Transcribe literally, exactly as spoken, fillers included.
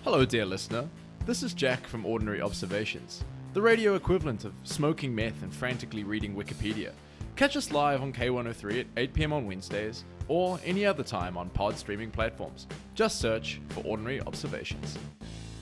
Hello, dear listener. This is Jack from Ordinary Observations, the radio equivalent of smoking meth and frantically reading Wikipedia. Catch us live on K one oh three at eight p.m. on Wednesdays, or any other time on pod streaming platforms. Just search for Ordinary Observations.